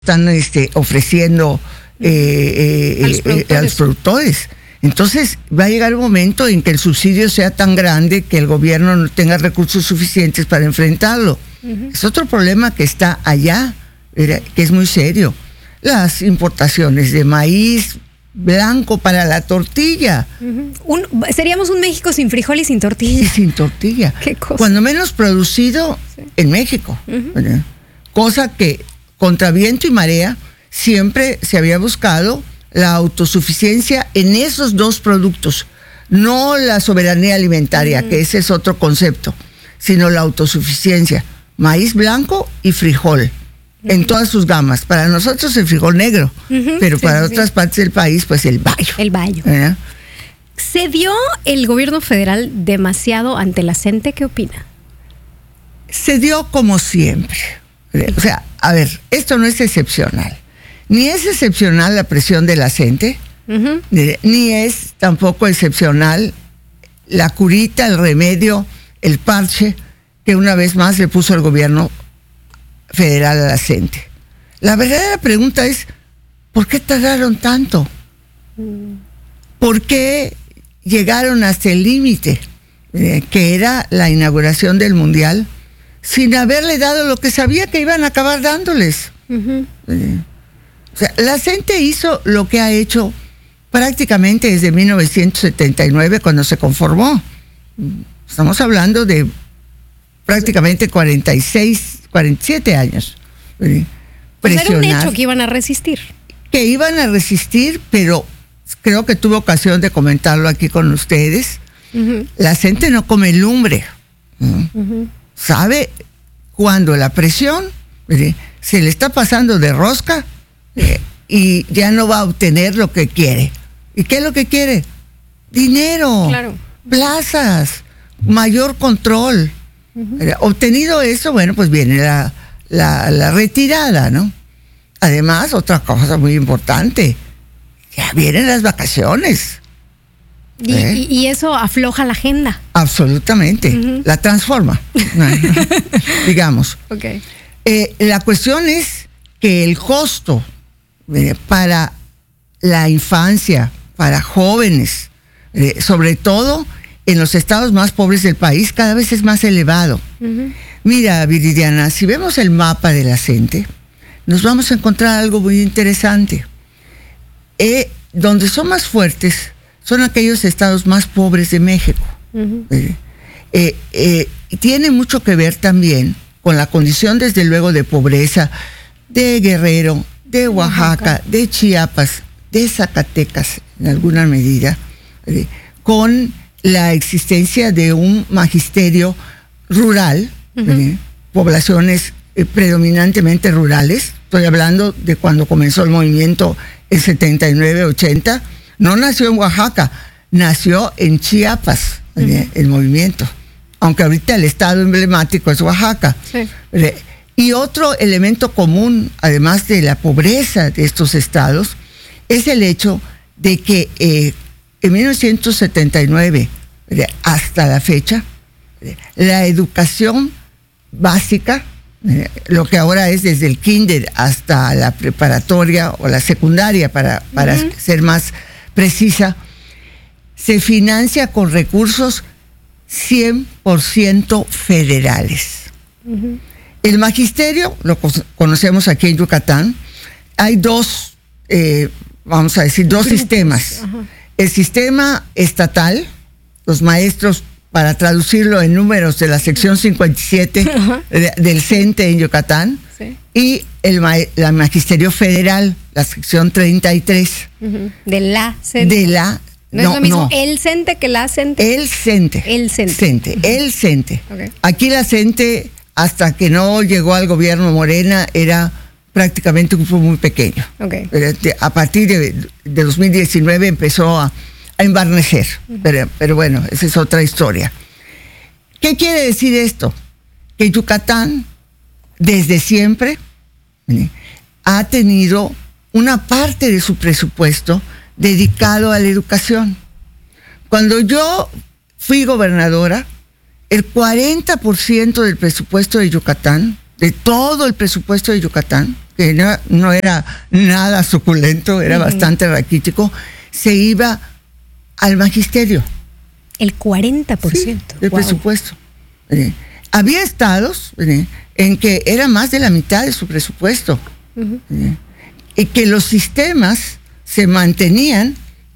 están ofreciendo a los productores. Entonces va a llegar un momento en que el subsidio sea tan grande que el gobierno no tenga recursos suficientes para enfrentarlo. Es otro problema que está allá, que es muy serio. Las importaciones de maíz blanco para la tortilla. Seríamos un México sin frijol y sin tortilla. Y sin tortilla. ¿Qué cosa? Cuando menos producido en México. Cosa que contra viento y marea siempre se había buscado la autosuficiencia en esos dos productos, no la soberanía alimentaria, que ese es otro concepto, sino la autosuficiencia, maíz blanco y frijol, en todas sus gamas. Para nosotros el frijol negro, pero para otras partes del país, pues el bayo. El bayo. ¿Se dio el gobierno federal demasiado ante la CENTE? ¿Qué opina? Se dio como siempre. O sea, a ver, esto no es excepcional. Ni es excepcional la presión de la CENTE, ni es tampoco excepcional la curita, el remedio, el parche que una vez más le puso el gobierno federal a la CENTE. La verdadera pregunta es, ¿por qué tardaron tanto? ¿Por qué llegaron hasta el límite, que era la inauguración del Mundial, sin haberle dado lo que sabía que iban a acabar dándoles? O sea, la CENTE hizo lo que ha hecho prácticamente desde 1979, cuando se conformó. Estamos hablando de prácticamente 47 años. Pues era un hecho que iban a resistir. Que iban a resistir, pero creo que tuve ocasión de comentarlo aquí con ustedes. La CENTE no come lumbre. ¿Sabe cuando la presión se le está pasando de rosca? Y ya no va a obtener lo que quiere. ¿Y qué es lo que quiere? Dinero, claro. Plazas, mayor control. Obtenido eso, bueno, pues viene la retirada, ¿no? Además, otra cosa muy importante, ya vienen las vacaciones. Y eso afloja la agenda. Absolutamente, la transforma, digamos. Okay. La cuestión es que el costo para la infancia, para jóvenes, sobre todo en los estados más pobres del país, cada vez es más elevado. Mira, Viridiana, si vemos el mapa de la CENTE, nos vamos a encontrar algo muy interesante. Donde son más fuertes son aquellos estados más pobres de México. Tiene mucho que ver también con la condición, desde luego, de pobreza de Guerrero, de Oaxaca, de Chiapas, de Zacatecas, en alguna medida, con la existencia de un magisterio rural, poblaciones predominantemente rurales. Estoy hablando de cuando comenzó el movimiento en 79-80. No nació en Oaxaca, nació en Chiapas, el movimiento. Aunque ahorita el estado emblemático es Oaxaca. Sí. Y otro elemento común, además de la pobreza de estos estados, es el hecho de que en 1979 hasta la fecha, la educación básica, lo que ahora es desde el kinder hasta la preparatoria o la secundaria, para ser más precisa, se financia con recursos 100% federales. El magisterio, lo conocemos aquí en Yucatán, hay dos sistemas. El sistema estatal, los maestros, para traducirlo en números, de la sección 57 del CENTE en Yucatán, y el magisterio federal, la sección 33. De la CENTE. No es lo mismo el CENTE que la CENTE. El CENTE. El CENTE. Okay. Aquí la CENTE, hasta que no llegó al gobierno Morena, era prácticamente un grupo muy pequeño. Okay. A partir de 2019 empezó a embarnecer. Pero bueno, esa es otra historia. ¿Qué quiere decir esto? Que Yucatán, desde siempre, ha tenido una parte de su presupuesto dedicado a la educación. Cuando yo fui gobernadora, el 40% del presupuesto de Yucatán, de todo el presupuesto de Yucatán, que no era nada suculento, era bastante raquítico, se iba al magisterio. El 40% del presupuesto. Había estados en que era más de la mitad de su presupuesto. Y que los sistemas se mantenían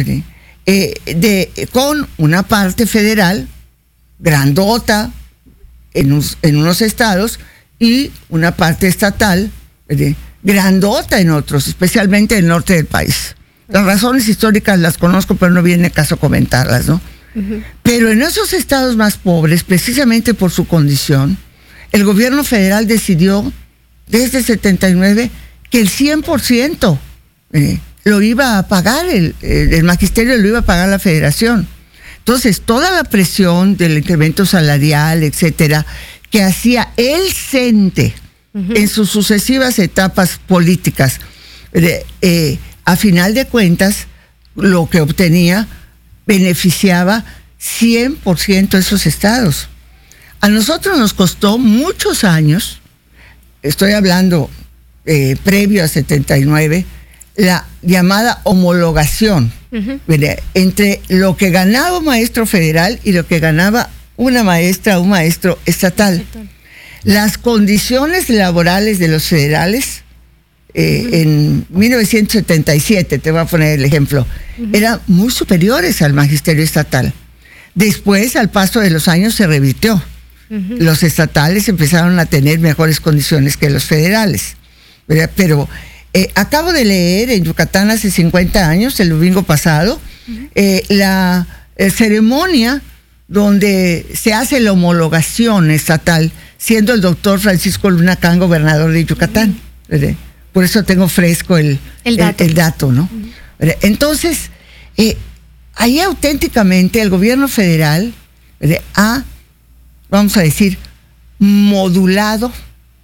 con una parte federal grandota en unos estados y una parte estatal grandota en otros, especialmente en el norte del país. Las razones históricas las conozco, pero no viene caso comentarlas, ¿no? Pero en esos estados más pobres, precisamente por su condición, el gobierno federal decidió desde el 79 que el 100% lo iba a pagar, el magisterio lo iba a pagar la federación. Entonces, toda la presión del incremento salarial, etcétera, que hacía el CENTE en sus sucesivas etapas políticas, a final de cuentas, lo que obtenía beneficiaba 100% a esos estados. A nosotros nos costó muchos años, estoy hablando previo a 79, la llamada homologación entre lo que ganaba un maestro federal y lo que ganaba una maestra o un maestro estatal. Las condiciones laborales de los federales en 1977, te voy a poner el ejemplo, eran muy superiores al magisterio estatal. Después, al paso de los años, se revirtió. Los estatales empezaron a tener mejores condiciones que los federales. Pero acabo de leer en Yucatán hace 50 años, el domingo pasado, la ceremonia donde se hace la homologación estatal, siendo el doctor Francisco Luna Can gobernador de Yucatán. Por eso tengo fresco el dato, ¿no? Entonces, ahí auténticamente el gobierno federal ha, vamos a decir, moldeado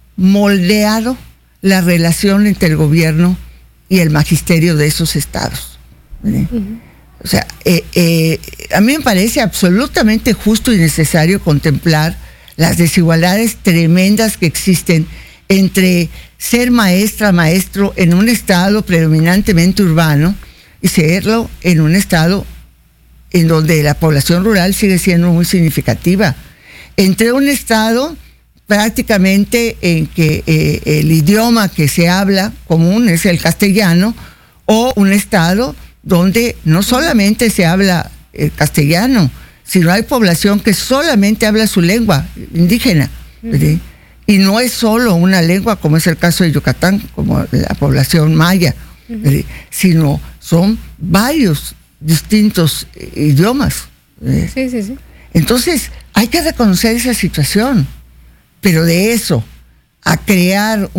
la relación entre el gobierno y el magisterio de esos estados. O sea, a mí me parece absolutamente justo y necesario contemplar las desigualdades tremendas que existen entre ser maestro en un estado predominantemente urbano y serlo en un estado en donde la población rural sigue siendo muy significativa. Entre un estado prácticamente en que el idioma que se habla común es el castellano, o un estado donde no solamente se habla el castellano, sino hay población que solamente habla su lengua indígena. Y no es solo una lengua, como es el caso de Yucatán, como la población maya, sino son varios distintos idiomas. Sí. Entonces, hay que reconocer esa situación, pero de eso a crear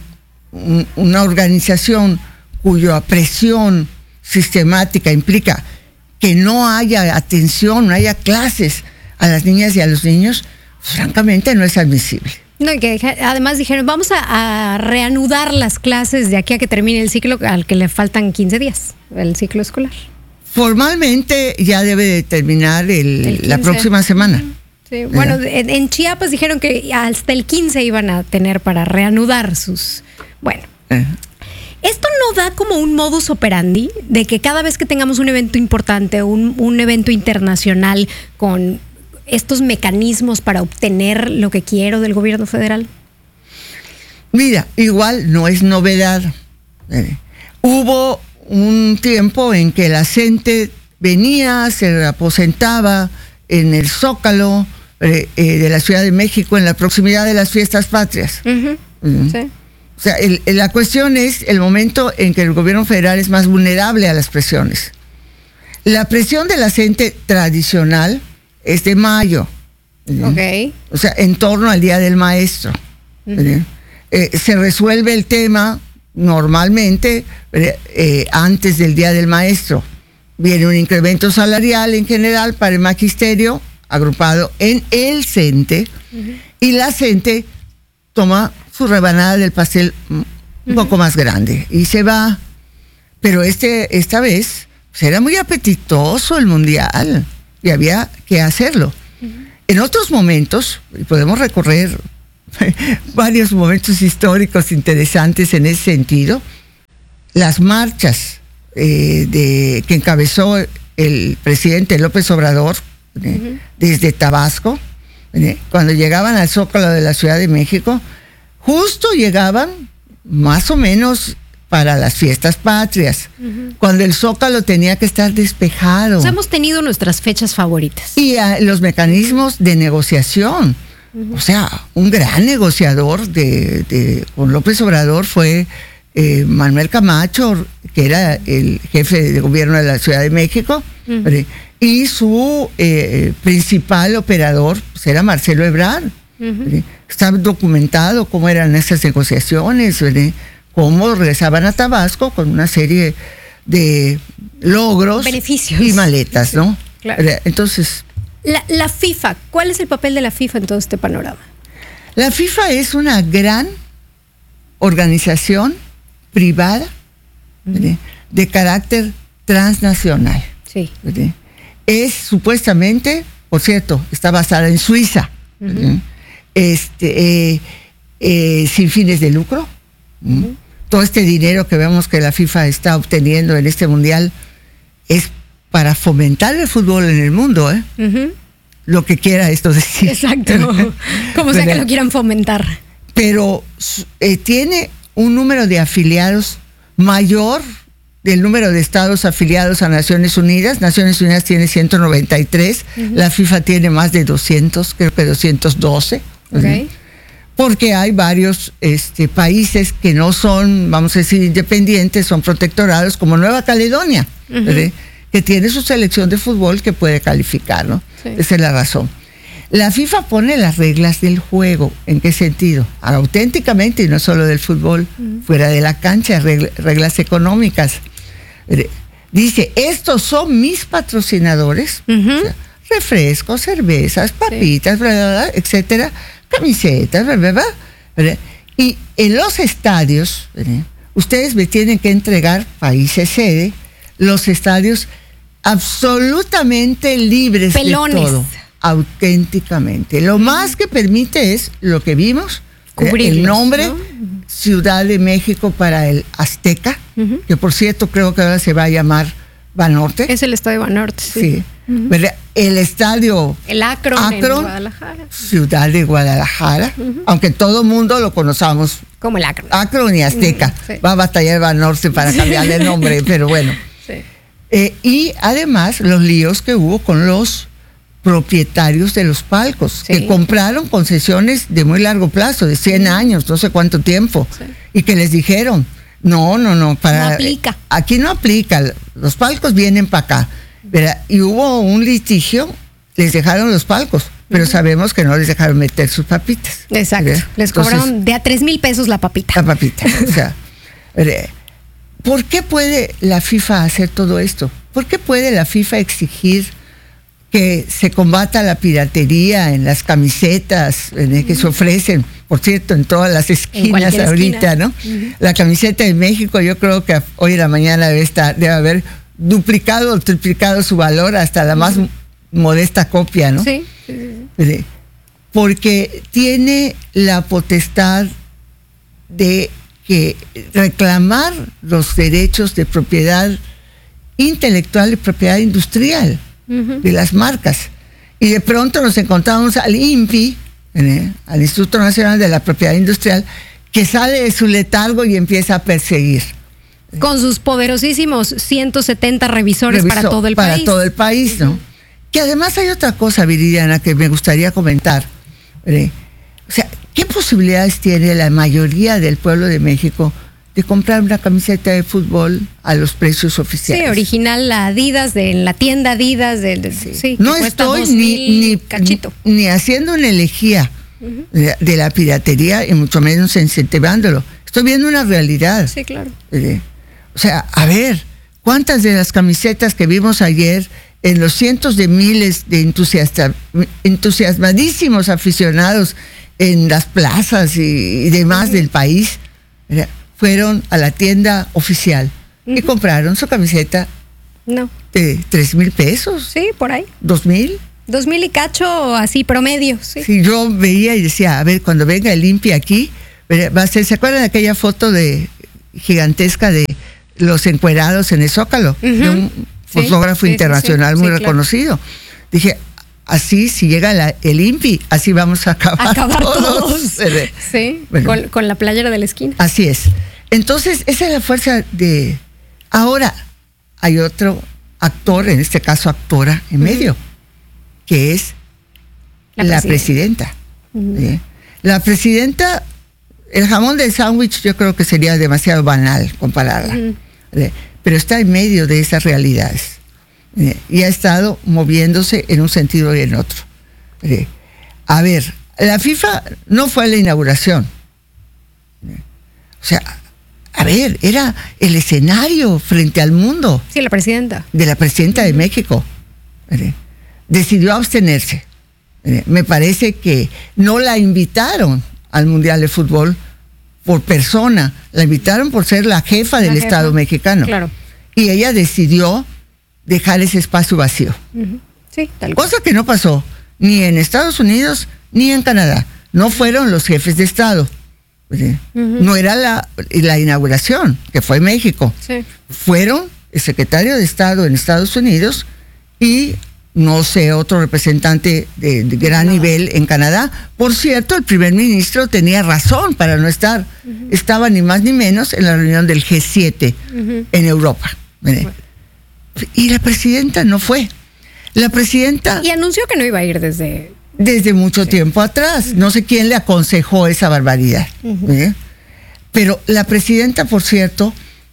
una organización cuya presión sistemática implica que no haya atención, no haya clases a las niñas y a los niños, francamente no es admisible. No, y que además dijeron, vamos a reanudar las clases de aquí a que termine el ciclo, al que le faltan 15 días, el ciclo escolar. Formalmente ya debe de terminar la próxima semana. Sí, bueno, en Chiapas dijeron que hasta el 15 iban a tener para reanudar sus... Bueno, esto no da como un modus operandi de que cada vez que tengamos un evento importante, un evento internacional con estos mecanismos para obtener lo que quiero del gobierno federal. Mira, igual no es novedad. Hubo un tiempo en que la gente venía, se aposentaba en el Zócalo de la Ciudad de México en la proximidad de las fiestas patrias. Sí. O sea, la cuestión es el momento en que el gobierno federal es más vulnerable a las presiones. La presión de la gente tradicional es de mayo. Okay. O sea, en torno al Día del Maestro. Se resuelve el tema normalmente antes del Día del Maestro. Viene un incremento salarial en general para el magisterio agrupado en el CENTE, y la CENTE toma su rebanada del pastel un poco más grande y se va. Pero esta vez pues, era muy apetitoso el mundial y había que hacerlo. En otros momentos, y podemos recorrer varios momentos históricos interesantes en ese sentido. Las marchas que encabezó el presidente López Obrador desde Tabasco, cuando llegaban al Zócalo de la Ciudad de México, justo llegaban más o menos para las fiestas patrias, cuando el Zócalo tenía que estar despejado. O sea, hemos tenido nuestras fechas favoritas. Y los mecanismos de negociación. O sea, un gran negociador con López Obrador fue Manuel Camacho, que era el jefe de gobierno de la Ciudad de México, y su principal operador pues, era Marcelo Ebrard. Está documentado cómo eran esas negociaciones, cómo regresaban a Tabasco con una serie de logros, beneficios y maletas, ¿no? Claro. Entonces, la FIFA, ¿cuál es el papel de la FIFA en todo este panorama? La FIFA es una gran organización privada de carácter transnacional. Sí. Es supuestamente, por cierto, está basada en Suiza, sin fines de lucro. Todo este dinero que vemos que la FIFA está obteniendo en este mundial es para fomentar el fútbol en el mundo, lo que quiera esto decir. Exacto, como sea que lo quieran fomentar. Pero tiene un número de afiliados mayor del número de estados afiliados a Naciones Unidas. Naciones Unidas tiene 193, la FIFA tiene más de 200, creo que 212. Okay. Porque hay varios países que no son, vamos a decir, independientes, son protectorados, como Nueva Caledonia, que tiene su selección de fútbol que puede calificar, ¿no? Sí. Esa es la razón. La FIFA pone las reglas del juego. ¿En qué sentido? Auténticamente, y no solo del fútbol, fuera de la cancha, reglas económicas. Dice, estos son mis patrocinadores, o sea, refrescos, cervezas, papitas, bla, bla, bla, etcétera, camisetas, bla, bla, bla. Y en los estadios, ustedes me tienen que entregar, países sede, los estadios absolutamente libres pelones de todo. Auténticamente. Lo más que permite es lo que vimos, el nombre, ¿no? Ciudad de México para el Azteca, que por cierto creo que ahora se va a llamar Banorte. Es el estadio Banorte, sí. El estadio el Akron en Guadalajara. Ciudad de Guadalajara, aunque todo mundo lo conocemos como el Akron. Akron y Azteca. Va a batallar Banorte para cambiarle el nombre, pero bueno. Sí. Y además los líos que hubo con los propietarios de los palcos, que compraron concesiones de muy largo plazo, de 100 años, no sé cuánto tiempo, y que les dijeron, no aplica. Aquí no aplica, los palcos vienen para acá. Y hubo un litigio, les dejaron los palcos, pero sabemos que no les dejaron meter sus papitas. Exacto, les cobraron de a 3,000 pesos la papita. La papita, o sea, ¿por qué puede la FIFA hacer todo esto? ¿Por qué puede la FIFA exigir que se combata la piratería en las camisetas que se ofrecen, por cierto, en todas las esquinas ahorita, ¿no? La camiseta de México, yo creo que hoy en la mañana debe haber duplicado o triplicado su valor hasta la más modesta copia, ¿no? Sí. Porque tiene la potestad de reclamar los derechos de propiedad intelectual y propiedad industrial de las marcas. Y de pronto nos encontramos al INPI, al Instituto Nacional de la Propiedad Industrial, que sale de su letargo y empieza a perseguir. Con sus poderosísimos 170 revisores para todo el país. Para todo el país, ¿no? Que además hay otra cosa, Viridiana, que me gustaría comentar. O sea, ¿qué posibilidades tiene la mayoría del pueblo de México de comprar una camiseta de fútbol a los precios oficiales? Sí, original, la Adidas, en la tienda Adidas. No estoy ni haciendo una elegía de la piratería y mucho menos incentivándolo. Estoy viendo una realidad. Sí, claro. O sea, a ver, ¿cuántas de las camisetas que vimos ayer en los cientos de miles de entusiasmadísimos aficionados en las plazas y demás del país fueron a la tienda oficial y compraron su camiseta de 3,000 pesos? Sí, por ahí. 2,000. 2000 y cacho, así promedio. Sí. Sí, yo veía y decía, a ver, cuando venga el INPI aquí, va a ser, ¿se acuerdan de aquella foto gigantesca de los encuerados en el Zócalo? De un fotógrafo internacional muy reconocido. Claro. Dije, así, si llega el INPI, así vamos a acabar todos. Sí, bueno, con la playera de la esquina. Así es. Entonces, esa es la fuerza de... Ahora, hay otro actor, en este caso actora, en medio, que es la presidenta. La presidenta, el jamón del sándwich yo creo que sería demasiado banal compararla, pero está en medio de esas realidades y ha estado moviéndose en un sentido y en otro. A ver, la FIFA no fue a la inauguración. O sea, a ver, era el escenario frente al mundo. Sí, la presidenta. De la presidenta de México. Decidió abstenerse. Me parece que no la invitaron al Mundial de Fútbol por persona, la invitaron por ser la jefa del Estado mexicano. Claro. Y ella decidió dejar ese espacio vacío. Sí, tal cual. Cosa que no pasó ni en Estados Unidos ni en Canadá. No fueron los jefes de Estado. No era la inauguración, que fue en México. Sí. Fueron el secretario de Estado en Estados Unidos y no sé, otro representante de gran nivel en Canadá. Por cierto, el primer ministro tenía razón para no estar. Estaba ni más ni menos en la reunión del G7 en Europa. Y la presidenta no fue. La presidenta... Y anunció que no iba a ir desde mucho tiempo atrás. No sé quién le aconsejó esa barbaridad. Pero la presidenta, por cierto,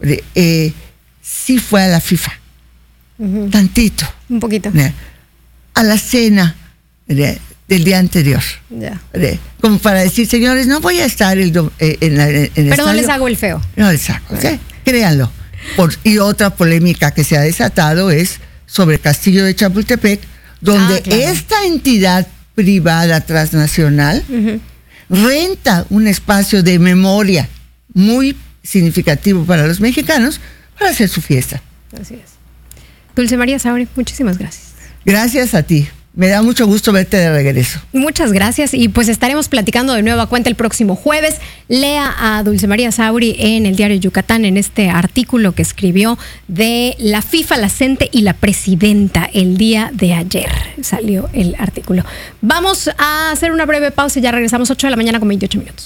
sí fue a la FIFA. Tantito. Un poquito. A la cena del día anterior. Como para decir, señores, no voy a estar en el pero estadio. No les hago el feo. No les hago, créanlo. Y otra polémica que se ha desatado es sobre Castillo de Chapultepec, donde esta entidad privada transnacional renta un espacio de memoria muy significativo para los mexicanos para hacer su fiesta. Así es. Dulce María Sauri, muchísimas gracias. Gracias a ti. Me da mucho gusto verte de regreso. Muchas gracias y pues estaremos platicando de nueva cuenta el próximo jueves. Lea a Dulce María Sauri en el diario Yucatán en este artículo que escribió de la FIFA, la CENTE y la presidenta el día de ayer. Salió el artículo. Vamos a hacer una breve pausa y ya regresamos 8 de la mañana con 28 minutos.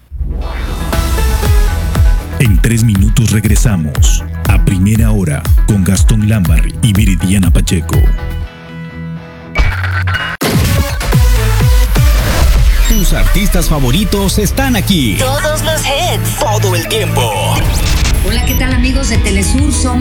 En 3 minutos regresamos a Primera Hora con Gastón Lambarri y Viridiana Pacheco. Tus artistas favoritos están aquí. Todos los hits. Todo el tiempo. Hola, ¿qué tal amigos de Telesur? Somos